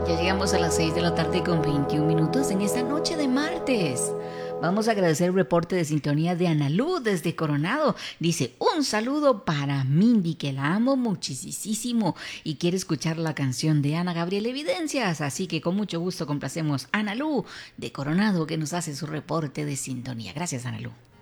Ya llegamos a las 6 de la tarde con 21 minutos en esta noche de martes. Vamos a agradecer el reporte de sintonía de Analú desde Coronado. Dice, un saludo para Mindy, que la amo muchísimo y quiere escuchar la canción de Ana Gabriel Evidencias. Así que con mucho gusto complacemos a Analú de Coronado, que nos hace su reporte de sintonía. Gracias, Analú.